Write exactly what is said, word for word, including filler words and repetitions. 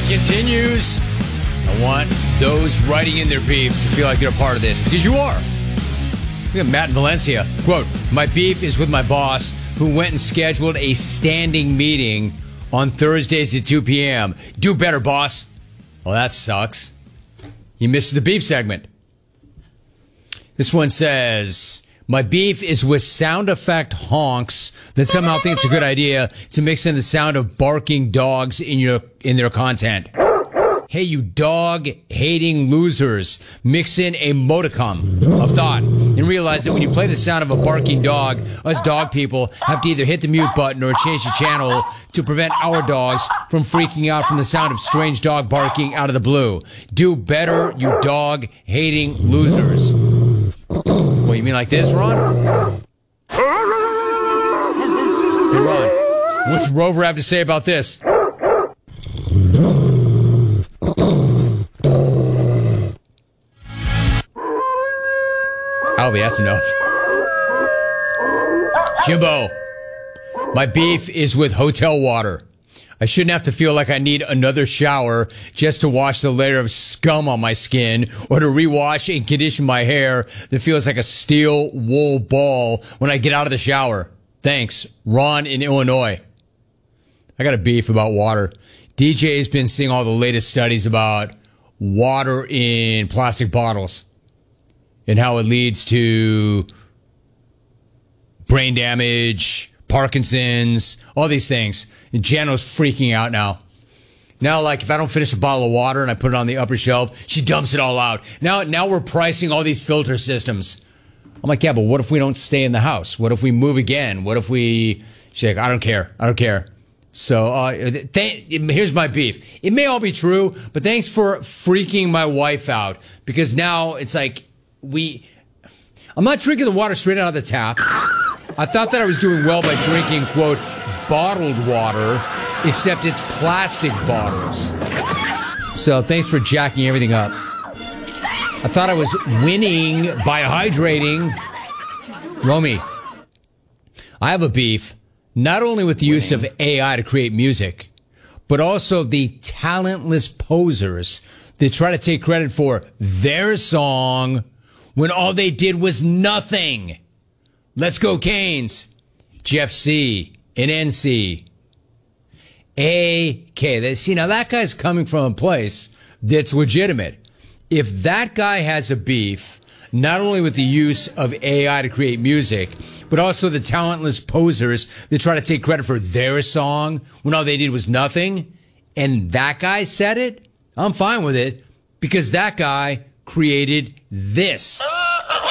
Continues. I want those writing in their beefs to feel like they're a part of this, because you are. Look at Matt in Valencia. Quote, my beef is with my boss who went and scheduled a standing meeting on Thursdays at two p.m. Do better, boss. Well, that sucks. You missed the beef segment. This one says, my beef is with sound effect honks that somehow think it's a good idea to mix in the sound of barking dogs in your in their content. Hey, you dog-hating losers, mix in a modicum of thought and realize that when you play the sound of a barking dog, us dog people have to either hit the mute button or change the channel to prevent our dogs from freaking out from the sound of strange dog barking out of the blue. Do better, you dog-hating losers. What, you mean like this, Ron? Hey, Ron, what's Rover have to say about this? Albie, that's enough. Jimbo, my beef is with hotel water. I shouldn't have to feel like I need another shower just to wash the layer of scum on my skin or to rewash and condition my hair that feels like a steel wool ball when I get out of the shower. Thanks, Ron in Illinois. I got a beef about water. D J's been seeing all the latest studies about water in plastic bottles and how it leads to brain damage, Parkinson's, all these things. And Jano's freaking out now. Now, like, if I don't finish a bottle of water and I put it on the upper shelf, she dumps it all out. Now, now we're pricing all these filter systems. I'm like, yeah, but what if we don't stay in the house? What if we move again? What if we... She's like, I don't care. I don't care. So, uh, th- here's my beef. It may all be true, but thanks for freaking my wife out. Because now it's like, we... I'm not drinking the water straight out of the tap. I thought that I was doing well by drinking, quote, bottled water, except it's plastic bottles. So thanks for jacking everything up. I thought I was winning by hydrating. Romy, I have a beef, not only with the use of A I to create music, but also the talentless posers that try to take credit for their song when all they did was nothing. Let's go Canes. Jeff C. and N C. A K. See, now that guy's coming from a place that's legitimate. If that guy has a beef, not only with the use of A I to create music, but also the talentless posers that try to take credit for their song when all they did was nothing, and that guy said it, I'm fine with it, because that guy created this.